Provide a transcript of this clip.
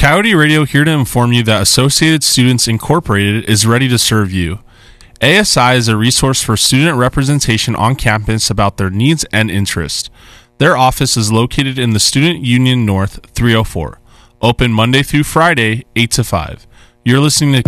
Coyote Radio here to inform you that Associated Students Incorporated is ready to serve you. ASI is a resource for student representation on campus about their needs and interests. Their office is located in the Student Union North 304. Open Monday through Friday, 8 to 5. You're listening to